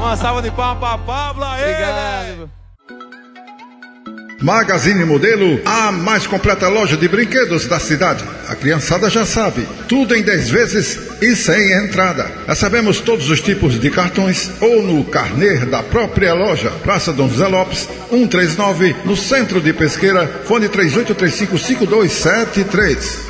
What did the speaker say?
Uma salva de palmas pra Pablo aí. Obrigado. Magazine Modelo, a mais completa loja de brinquedos da cidade. A criançada já sabe, tudo em 10 vezes e sem entrada. Recebemos todos os tipos de cartões ou no carnê da própria loja. Praça Dom José Lopes, 139, no centro de Pesqueira, fone 38355273.